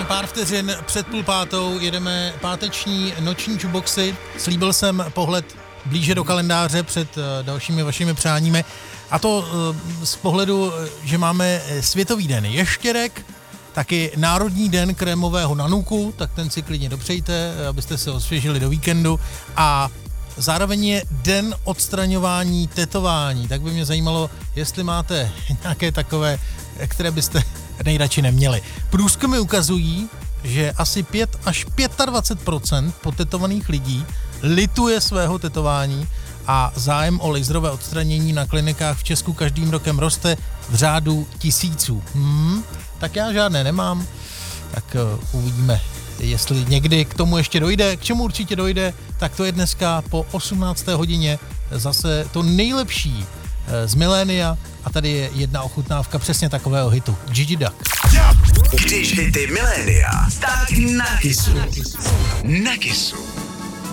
pár vteřin před 4:30 jedeme páteční noční jukeboxy. Slíbil jsem pohled blíže do kalendáře před dalšími vašimi přáními. A to z pohledu, že máme Světový den ještěrek, taky Národní den krémového nanuku, tak ten si klidně dopřejte, abyste se osvěžili do víkendu. A zároveň je den odstraňování tetování. Tak by mě zajímalo, jestli máte nějaké takové, které byste nejradši neměli. Průzkumy ukazují, že asi 5 až 25% potetovaných lidí lituje svého tetování a zájem o laserové odstranění na klinikách v Česku každým rokem roste v řádu tisíců. Tak já žádné nemám, tak uvidíme, jestli někdy k tomu ještě dojde. K čemu určitě dojde, tak to je dneska po 18. hodině zase to nejlepší z milénia a tady je jedna ochutnávka přesně takového hitu. Gigi Duck. Když hity milénia, tak na Kissu. Na Kissu.